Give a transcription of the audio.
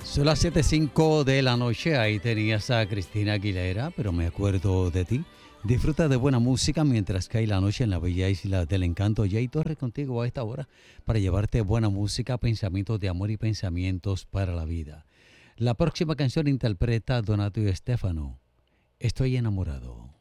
Son las 7:05 de la noche, ahí tenías a Cristina Aguilera, pero me acuerdo de ti. Disfruta de buena música mientras cae la noche en la bella isla del encanto. Jay Torres contigo a esta hora para llevarte buena música, pensamientos de amor y pensamientos para la vida. La próxima canción interpreta Donato y Estefano. Estoy enamorado.